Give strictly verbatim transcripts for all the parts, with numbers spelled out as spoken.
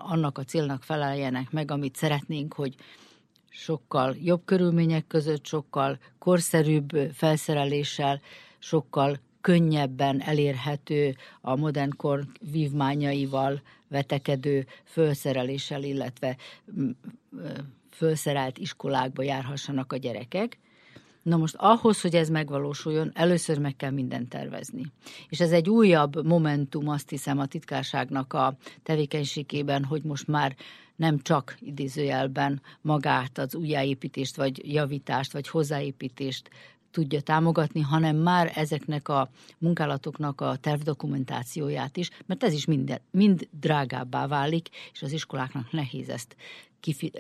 annak a célnak feleljenek meg, amit szeretnénk, hogy sokkal jobb körülmények között, sokkal korszerűbb felszereléssel, sokkal könnyebben elérhető a modern kor vívmányaival vetekedő fölszereléssel, illetve fölszerelt iskolákba járhassanak a gyerekek. Na most ahhoz, hogy ez megvalósuljon, először meg kell mindent tervezni. És ez egy újabb momentum, azt hiszem, a titkárságnak a tevékenységében, hogy most már nem csak idézőjelben magát az újjáépítést, vagy javítást, vagy hozzáépítést tudja támogatni, hanem már ezeknek a munkálatoknak a tervdokumentációját is, mert ez is mind, mind drágábbá válik, és az iskoláknak nehéz ezt kifi-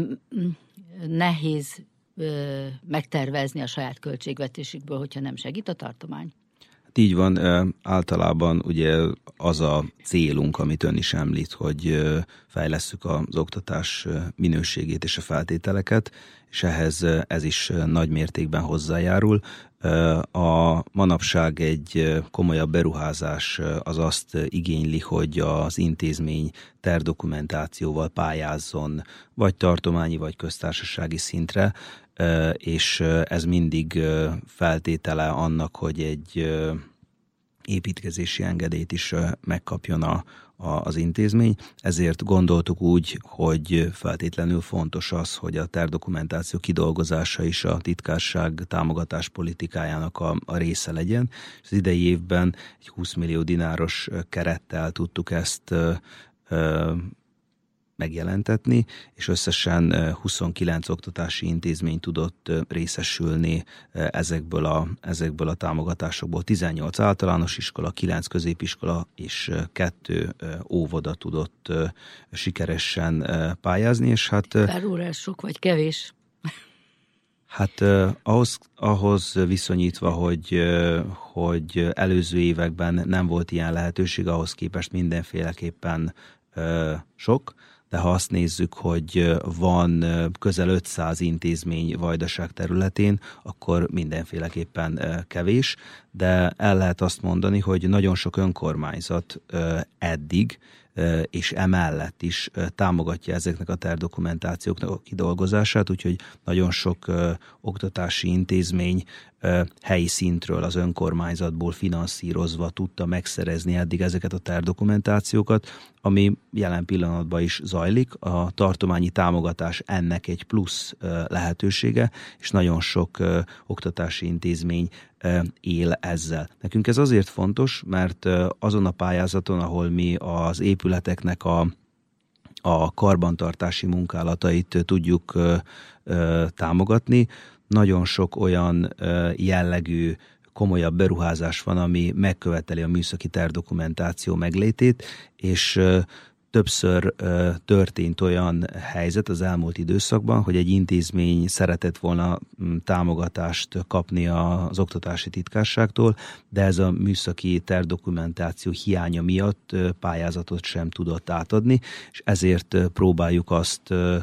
nehéz megtervezni a saját költségvetésükből, hogyha nem segít a tartomány. Hát így van, általában ugye az a célunk, amit ön is említ, hogy fejlesszük az oktatás minőségét és a feltételeket, és ehhez ez is nagy mértékben hozzájárul. A manapság egy komolyabb beruházás az azt igényli, hogy az intézmény tervdokumentációval pályázzon, vagy tartományi, vagy köztársasági szintre, és ez mindig feltétele annak, hogy egy építkezési engedélyt is megkapjon a, a, az intézmény. Ezért gondoltuk úgy, hogy feltétlenül fontos az, hogy a tervdokumentáció kidolgozása is a titkárság támogatás politikájának a, a része legyen. Az idei évben egy húsz millió dináros kerettel tudtuk ezt megjelentetni, és összesen huszonkilenc oktatási intézmény tudott részesülni ezekből a, ezekből a támogatásokból. tizennyolc általános iskola, kilenc középiskola és kettő óvoda tudott sikeresen pályázni, és hát... Pár órás sok vagy kevés? Hát ahhoz, ahhoz viszonyítva, hogy, hogy előző években nem volt ilyen lehetőség, ahhoz képest mindenféleképpen sok, de ha azt nézzük, hogy van közel ötszáz intézmény Vajdaság területén, akkor mindenféleképpen kevés, de el lehet azt mondani, hogy nagyon sok önkormányzat eddig és emellett is támogatja ezeknek a tervdokumentációknak a kidolgozását, úgyhogy nagyon sok oktatási intézmény helyi szintről, az önkormányzatból finanszírozva tudta megszerezni eddig ezeket a tervdokumentációkat, ami jelen pillanatban is zajlik. A tartományi támogatás ennek egy plusz lehetősége, és nagyon sok oktatási intézmény él ezzel. Nekünk ez azért fontos, mert azon a pályázaton, ahol mi az épületeknek a, a karbantartási munkálatait tudjuk ö, ö, támogatni, nagyon sok olyan ö, jellegű komolyabb beruházás van, ami megköveteli a műszaki tervdokumentáció meglétét, és ö, többször ö, történt olyan helyzet az elmúlt időszakban, hogy egy intézmény szeretett volna m, támogatást kapni az oktatási titkárságtól, de ez a műszaki tervdokumentáció hiánya miatt ö, pályázatot sem tudott átadni, és ezért ö, próbáljuk azt ö,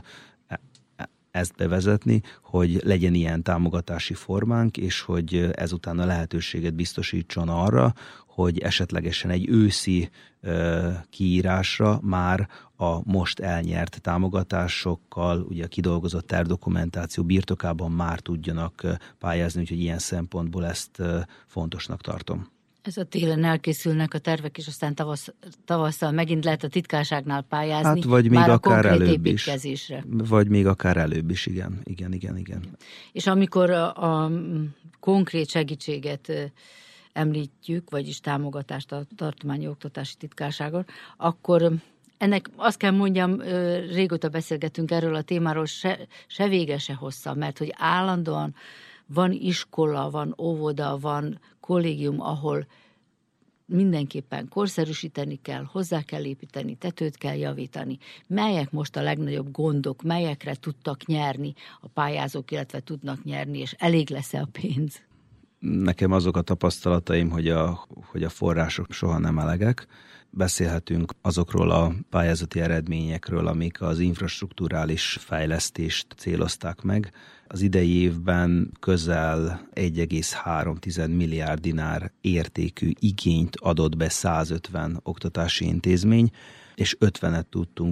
ezt bevezetni, hogy legyen ilyen támogatási formánk, és hogy ezután a lehetőséget biztosítson arra, hogy esetlegesen egy őszi ö, kiírásra már a most elnyert támogatásokkal, ugye a kidolgozott tervdokumentáció birtokában már tudjanak pályázni, úgyhogy ilyen szempontból ezt ö, fontosnak tartom. Ez a télen elkészülnek a tervek, és aztán tavasz, tavasszal megint lehet a titkárságnál pályázni, hát vagy még már akár a konkrét előbb építkezésre. Is. Vagy még akár előbb is, igen. Igen, igen, igen. És amikor a, a konkrét segítséget említjük, vagyis támogatást a tartományi oktatási titkárságon, akkor ennek azt kell mondjam, régóta beszélgetünk erről a témáról, se, se vége, se hossza, mert hogy állandóan van iskola, van óvoda, van kollégium, ahol mindenképpen korszerűsíteni kell, hozzá kell építeni, tetőt kell javítani. Melyek most a legnagyobb gondok, melyekre tudtak nyerni a pályázók, illetve tudnak nyerni, és elég lesz-e a pénz? Nekem azok a tapasztalataim, hogy a, hogy a források soha nem elegek. Beszélhetünk azokról a pályázati eredményekről, amik az infrastrukturális fejlesztést célozták meg. Az idei évben közel egy egész három milliárd dinár értékű igényt adott be százötven oktatási intézmény, és ötvenet tudtunk